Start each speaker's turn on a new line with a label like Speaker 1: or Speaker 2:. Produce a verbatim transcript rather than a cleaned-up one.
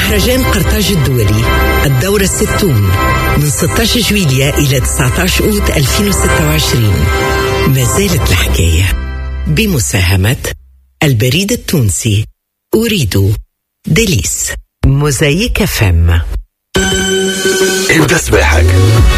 Speaker 1: مهرجان قرطاج الدولي الدورة الستون من ستة عشر جويلية إلى تسعة عشر أوت ألفين وستة وعشرين. ما زالت الحكاية بمساهمة البريد التونسي أريد ديليس موزايك فم.
Speaker 2: ابدأ سباحك